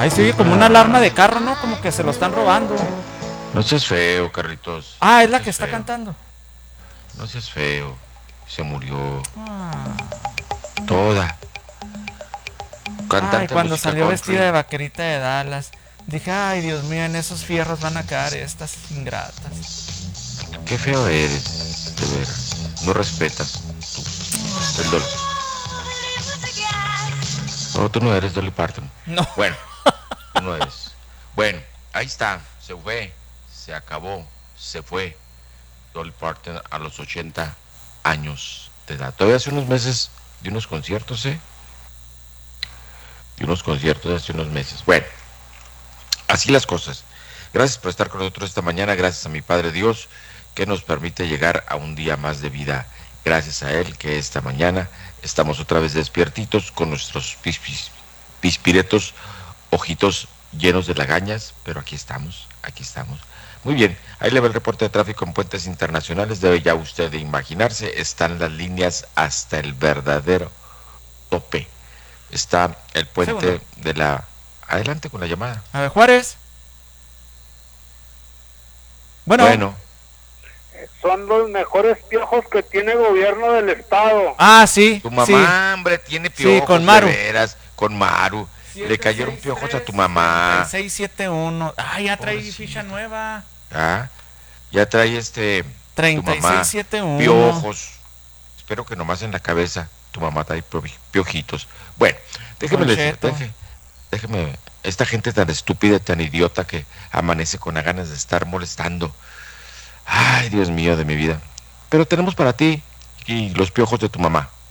Ay, se oye como una alarma de carro, ¿no? Como que se lo están robando. No seas feo, Carlitos. Ah, es No la que seas está feo. cantando. No seas feo. Se murió. Ah. Toda. Ay, Cantante de cuando música salió vestida de country. vaquerita de Dallas, dije, ay, Dios mío, en esos fierros van a caer estas ingratas. Qué feo eres, de veras. No respetas el dolor. No, tú no eres Dolly Parton. No. Bueno, tú no eres. Bueno, ahí está. Se fue. Se acabó. Se fue. Dolly Parton a los 80 años de edad. Todavía hace unos meses de unos conciertos, ¿eh? De unos conciertos hace unos meses. Bueno, así las cosas. Gracias por estar con nosotros esta mañana. Gracias a mi Padre Dios que nos permite llegar a un día más de vida. Gracias a Él que esta mañana estamos otra vez despiertitos con nuestros pispiretos, ojitos llenos de lagañas, pero aquí estamos, aquí estamos. Muy bien, ahí le va el reporte de tráfico en puentes internacionales. Debe ya usted de imaginarse, están las líneas hasta el verdadero tope. Está el Segundo. puente de la... Adelante con la llamada. A ver, Juárez. Bueno. Bueno, Son los mejores piojos que tiene el gobierno del estado. Ah, sí, tu sí. mamá, hombre, tiene Sí, con piojos de Maru. veras, con Maru. Le cayeron piojos a tu mamá. 3671. Ah, ya trae ficha Pobrecita. nueva. ¿Ah? Ya trae tu mamá 3671. piojos. Espero que nomás en la cabeza tu mamá trae piojitos. Bueno, déjeme Don le decir, Cheto. déjeme, esta gente tan estúpida, tan idiota que amanece con las ganas de estar molestando. Ay, Dios mío de mi vida. Pero tenemos para ti y los piojos de tu mamá.